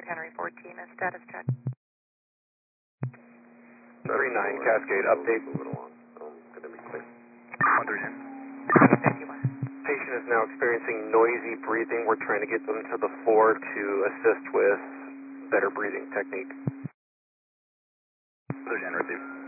Henry 14, a status check. 39 Cascade, update. Moving along. Going to be clear. 139. Thank you, Patient is now experiencing noisy breathing. We're trying to get them to the floor to assist with better breathing technique. Lucian, receive.